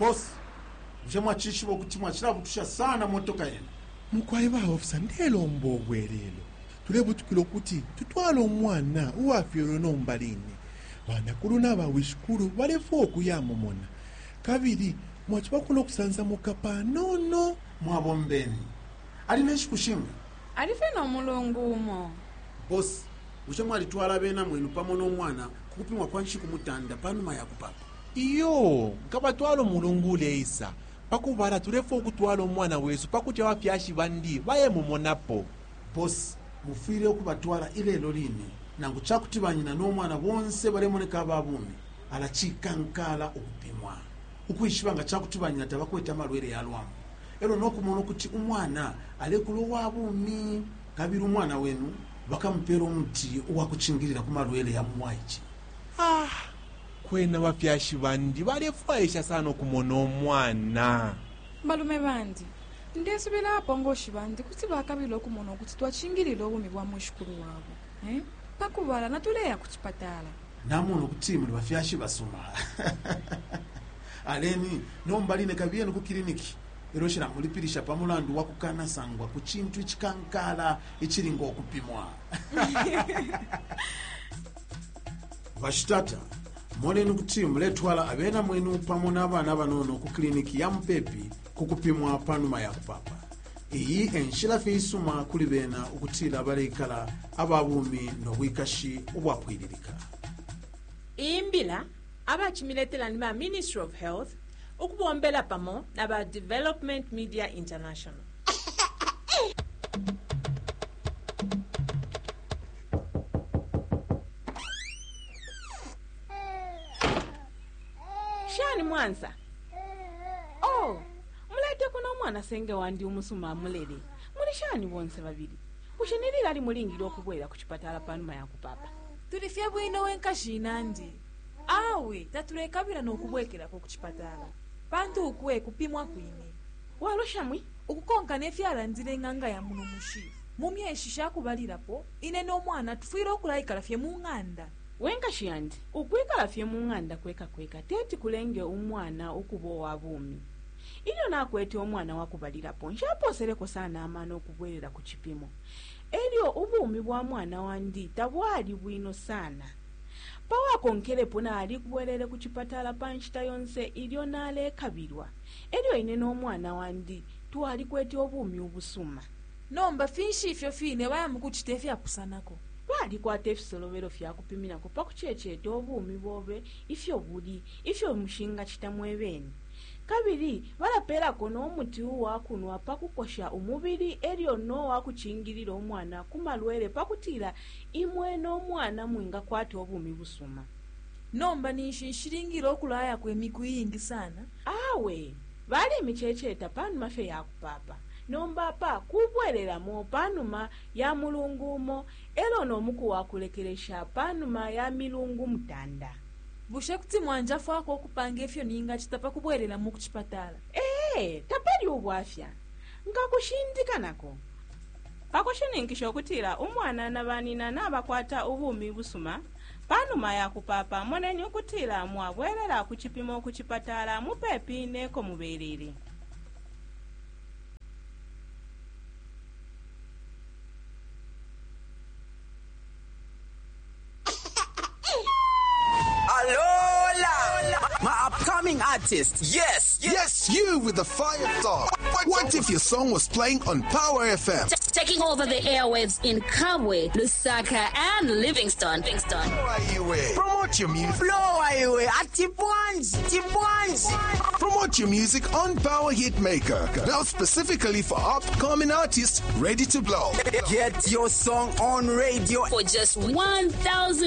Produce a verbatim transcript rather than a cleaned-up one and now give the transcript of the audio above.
Boss, mjema chichi wokuti mwachira butusha sana motoka yenu. Mukwaiba ofisa ndelo mbogwerelo. Tulebu tukilo kuti tutwala omwana uwafiro no mbalini. Bana kuluna bawishukuru balefo okuyamomona. Kabiri mwachiba kuno kusanza mukapa nono mwabombeni. Ali neshi kushinga. Alife no mulungumo. Boss, mjema alitwala bena mwenu pamono omwana kukupimwa kwanshi kumutanda panuma ya kupapa. Iyo, ngabatwalo mulungule isa. Pakubara tulefo okutwala omwana wesu pakuja wafyashi bandi baye mumonapo. Boss, mufire okubatwala ilelo lini nangu chakutibanyina n'omwana bonse balemoneka babumi alachikankala okupimwa ukuyishibanga chakutibanyina tabakweta malwere yalwamu ero nokumona kuti umwana alekulo wabumi kabiri umwana wenu bakampera omuti owakuchingirira ku malwere ya mwaiji. Ah, kwena wafyashi bandi balefwaisha sana okumona omwana. Balume bandi ndesubira hapo ngoshi bandi kuti bakabilo kumona kuti twachingirira obumi bwa mwishukuru wabo. Eh? Pakubala natuleya kuchipatala. Namuno kuti muri bafyashi basoma. Aleni nombaline kabiyeno ku kliniki. Eroshira mulipirisha pamulandu wakukana sangwa ku chintu ikikankala ichiringo okupimwa. Bashitata monenu kuti muletwala abena mwenu pamona abana banono ku kliniki ya Mpepi kukupimwa panuma ya kupapa. Iyi enshila feisuma kuli bena ukutila balekala ababumi nobwikashi obwapwiririka. Imbila abachimiletela ni ma Ministry of Health ukubombela pamo na ba Development Media International. Shani Mwanza. Oh, mulete kuno mwana senge wandi umusuma mulele. Mulishani bonse babiri. Ushenirira ali mulingiro okubwera ku chipatala panuma ya kupapa. Tulifya bwino wenkashi nandi. Awe tatulekabira n'okubwekera ku chipatala. Pantu ukwe kupimwa kwine. Waloshamwi Ukukonka nefyala nzire nganga ya muno mushi. Mumye eshisha kubalirapo ine n'omwana tufira okulayikala fye mu nganda. wenkashi yandi ukwikala fye mu nganda kweka kweka teti kulenge umwana ukubo wabumi. Ilyo nakwete omwana wakubalirapo nshaposereko sana amana okubwerera ku kipimo. Elyo ubumi bwa mwana wandi tabwali bwino sana. Pawa konkerepo na ali kubwerere ku chipatala panchita yonse ilyo nale kabirwa. Elyo ine n'omwana wandi tuwali kwete obumi ubusuma. Nomba finshi ifyo fine baya mukuchitefya pusanako. Bali kwate efisolobero fya kupimira ko pakuchechete obumi bobe ifyo buli ifyo mushinga chitamwebeni. Kabiri balapera kono omuti wakunwa pakukosha umubiri elyo no wakuchingirira omwana kumalwere pakutira imwe n'omwana mwinga kwate obumi busuma. Nomba nishinshilingiro okulaya kwe mikuyingi sana. Awe bali michecheta panuma fe yakupapa. Nomba pa kubwerera mo panuma ya mulungumo elo no muku wakulekeresha panuma ya milungu mutanda. Bushe kuti mwanja fwako okupanga efyo ninga chitapa kubwerera mu kuchipatala. Eh, taperi ubwafya. Ngakushindikanako. Pakushinikisho kutira umwana nabanina nabakwata ubumi busuma panuma ya kupapa moneni kutira mwabwerera ku kipimo ku chipatala Mupepi neko muberere. My upcoming artist. Yes, yes, you with the fire star. What, what if your song was playing on Power F M? T- taking over the airwaves in Kabwe, Lusaka, and Livingston. Livingston. Promote your music. Flow away at Tipwans, Tipwans. Promote your music on Power Hitmaker. Built specifically for upcoming artists ready to blow. Get your song on radio For just one thousand